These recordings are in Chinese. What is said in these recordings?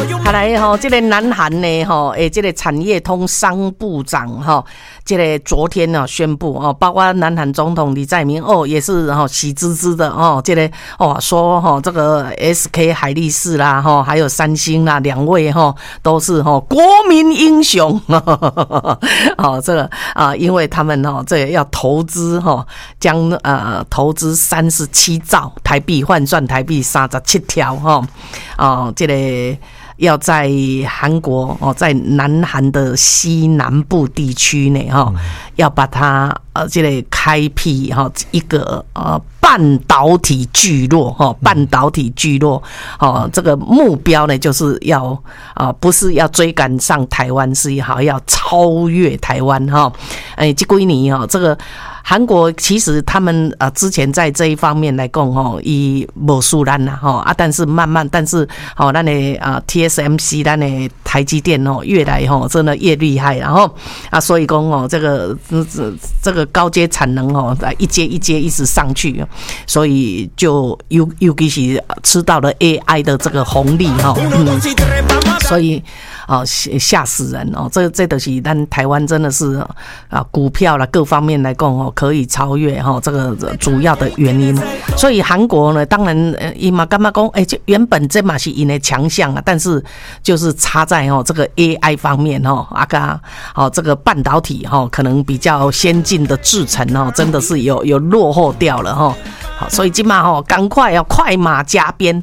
看来这个南韩呢这个产业通商部长这个昨天宣布包括南韩总统李在明也是喜滋滋的这个说这个 SK 海力士啦还有三星啦两位都是国民英雄这个因为他们这个要投资将投资37兆台币，换算台币37条这个要在韩国在南韩的西南部地区呢要把它这个开辟一个半导体聚落半导体聚落这个目标呢就是要不是要追赶上台湾，是要超越台湾这几年这个韩国其实他们之前在这一方面来讲伊没输咱啦但是慢慢咱的TSMC 咱的台积电越来真的越厉害，然后所以讲这个高阶产能一阶一阶一直上去，所以就尤其是吃到了 AI 的这个红利所以吓死人这就是咱台湾真的是股票啦各方面来讲可以超越这个主要的原因。所以韩国呢，当然伊嘛感觉讲原本这嘛是因的强项但是就是差在这个 AI 方面这个半导体可能比较先进的制程真的是有落后掉了所以今嘛赶快要快马加鞭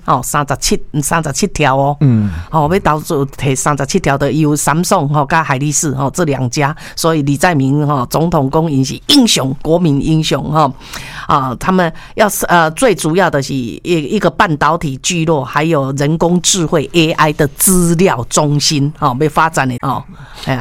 37条要到时提37条的有Samsung跟海力士这两家，所以李在明总统说他是英雄，国民英雄他们要最主要的是一个半导体聚落，还有人工智慧 AI 的资料中心要发展的